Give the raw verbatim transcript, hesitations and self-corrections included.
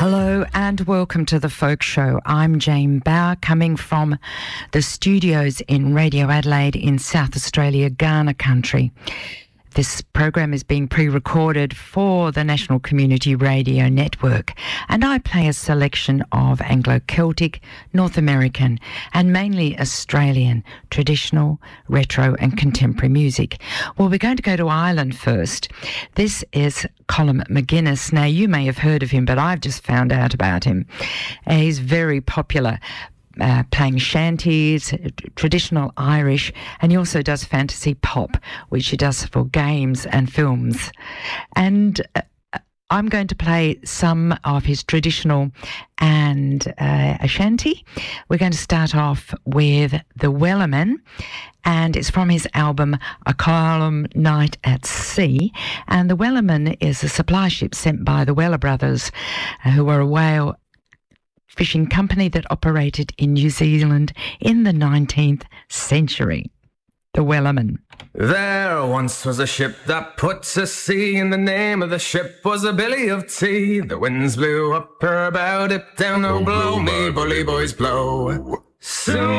Hello and welcome to The Folk Show. I'm Jane Bauer, coming from the studios in Radio Adelaide in South Australia, Kaurna country. This program is being pre-recorded for the National Community Radio Network, and I play a selection of Anglo-Celtic, North American and mainly Australian traditional, retro and contemporary music. Well, we're going to go to Ireland first. This is Colm McGuinness. Now, you may have heard of him, but I've just found out about him. Uh, he's very popular. Uh, playing shanties, traditional Irish, and he also does fantasy pop, which he does for games and films. And uh, I'm going to play some of his traditional and uh, a shanty. We're going to start off with The Wellerman, and it's from his album A Calm Night at Sea. And The Wellerman is a supply ship sent by the Weller brothers, uh, who were a whale fishing company that operated in New Zealand in the nineteenth century. The Wellerman. There once was a ship that put to sea, and the name of the ship was a billy of tea. The winds blew up her bow, dipped down, oh blow me, bully boys blow. Soon